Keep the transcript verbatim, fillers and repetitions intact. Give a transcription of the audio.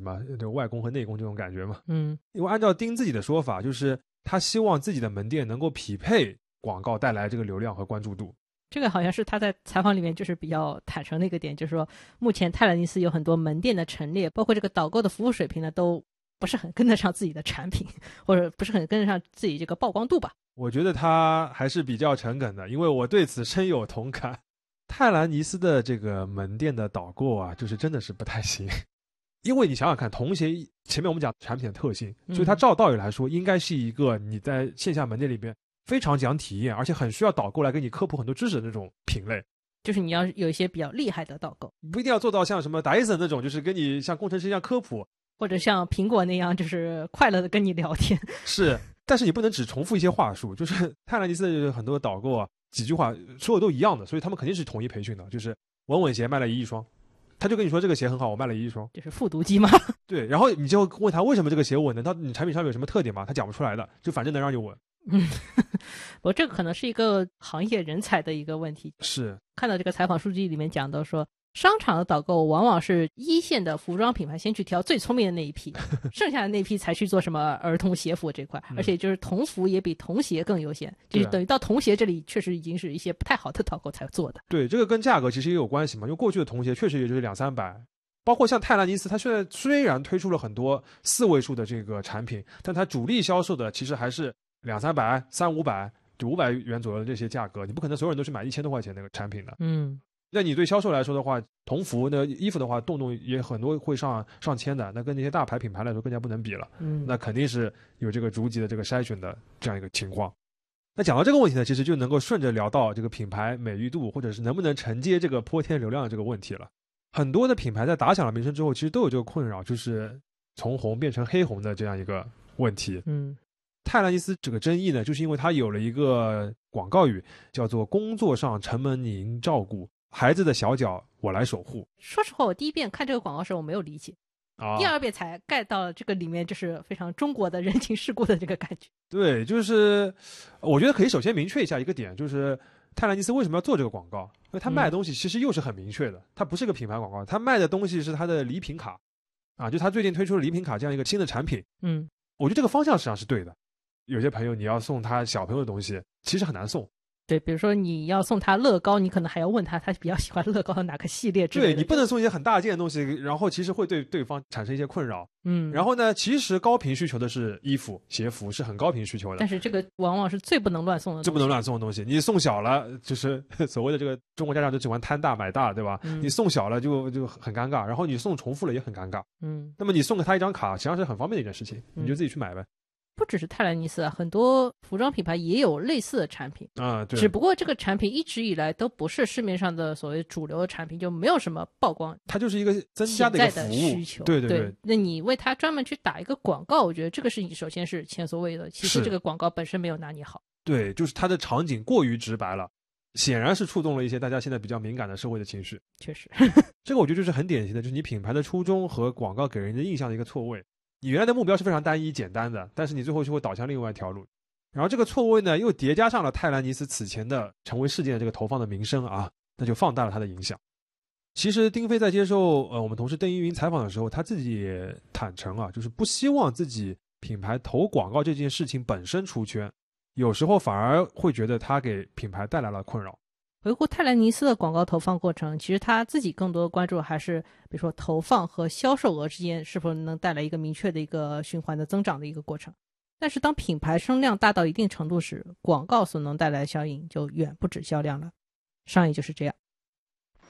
么这个外公和内公这种感觉嘛。 嗯， 因为按照丁自己的说法，就是他希望自己的门店能够匹配广告带来这个流量和关注度。 这个好像是他在采访里面就是比较坦诚的一个点，就是说目前泰勒尼斯有很多门店的陈列，包括这个导购的服务水平呢，都不是很跟得上自己的产品，或者不是很跟得上自己这个曝光度吧。 我觉得他还是比较诚恳的，因为我对此深有同感。泰兰尼斯的这个门店的导购啊，就是真的是不太行。因为你想想看，童鞋前面我们讲产品的特性，所以它照道理来说应该是一个你在线下门店里边非常讲体验，而且很需要导购来给你科普很多知识的那种品类。 就是你要有一些比较厉害的导购， 不一定要做到像什么 Dyson 那种，就是跟你像工程师一样科普， 或者像苹果那样就是快乐的跟你聊天。 是，但是你不能只重复一些话术。就是泰兰尼斯的很多导购啊，几句话所有都一样的，所以他们肯定是统一培训的。就是稳稳鞋卖了一亿双，他就跟你说这个鞋很好，我卖了一亿双， 就是复读机嘛。 对，然后你就问他为什么这个鞋稳呢？他你产品上面有什么特点吗？他讲不出来的，就反正能让你稳。 嗯，不过这个可能是一个行业人才的一个问题。 是看到这个采访数据里面讲到说，商场的导购往往是一线的服装品牌先去挑最聪明的那一批，剩下的那批才去做什么儿童鞋服这块，而且就是童服也比童鞋更优先，就是等于到童鞋这里确实已经是一些不太好的导购才做的。 对，这个跟价格其实也有关系嘛，因为过去的童鞋确实也就是两三百。包括像泰兰尼斯，它现在虽然推出了很多四位数的这个产品，但它主力销售的其实还是两三百、三五百、就五百元左右的这些价格，你不可能所有人都去买一千多块钱那个产品的。 嗯， 那你对销售来说的话，童服那衣服的话，动动也很多会上上千的，那跟那些大牌品牌来说更加不能比了。 嗯， 那肯定是有这个逐级的这个筛选的这样一个情况。那讲到这个问题呢，其实就能够顺着聊到这个品牌美誉度，或者是能不能承接这个泼天流量的这个问题了。很多的品牌在打响了名声之后，其实都有这个困扰，就是从红变成黑红的这样一个问题。 嗯， 泰兰尼斯这个争议呢，就是因为它有了一个广告语，叫做工作上承蒙您照顾，孩子的小脚我来守护。 说实话，我第一遍看这个广告时候我没有理解，啊、第二遍才 get 到这个里面就是非常中国的人情世故的这个感觉。 对，就是我觉得可以首先明确一下一个点，就是泰兰尼斯为什么要做这个广告？因为他卖的东西其实又是很明确的，嗯、他不是个品牌广告，他卖的东西是他的礼品卡，啊，就他最近推出了礼品卡这样一个新的产品。 嗯， 我觉得这个方向实际上是对的。有些朋友你要送他小朋友的东西，其实很难送。 对，比如说你要送他乐高，你可能还要问他他比较喜欢乐高的哪个系列之类的。 对，你不能送一些很大件的东西，然后其实会对对方产生一些困扰。 嗯， 然后呢，其实高频需求的是衣服、鞋服，是很高频需求的。 但是这个往往是最不能乱送的东西， 最不能乱送的东西。你送小了，就是所谓的这个中国家长就喜欢贪大买大，对吧？ 嗯、 你送小了就就很尴尬，然后你送重复了也很尴尬。 嗯， 那么你送给他一张卡，实际上是很方便的一件事情，你就自己去买呗。 不只是泰兰尼斯啊，很多服装品牌也有类似的产品啊，对。 只不过这个产品一直以来都不是市面上的所谓主流的产品，就没有什么曝光。 它就是一个增加的一个服务需求， 对对 对, 对。那你为它专门去打一个广告，我觉得这个是你首先是前所未有的。其实这个广告本身没有拿捏好。 对，就是它的场景过于直白了，显然是触动了一些大家现在比较敏感的社会的情绪。 确实， 这个我觉得就是很典型的，就是你品牌的初衷和广告给人的印象的一个错位。你原来的目标是非常单一简单的，但是你最后就会导向另外一条路，然后这个错位呢又叠加上了泰兰尼斯此前的成为事件的这个投放的名声啊，那就放大了它的影响。其实丁飞在接受呃我们同事邓一云采访的时候，他自己也坦诚啊，就是不希望自己品牌投广告这件事情本身出圈，有时候反而会觉得它给品牌带来了困扰。 回顾泰兰尼斯的广告投放过程，其实他自己更多的关注还是比如说投放和销售额之间是否能带来一个明确的一个循环的增长的一个过程。但是当品牌声量大到一定程度时，广告所能带来的效应就远不止销量了。商业就是这样。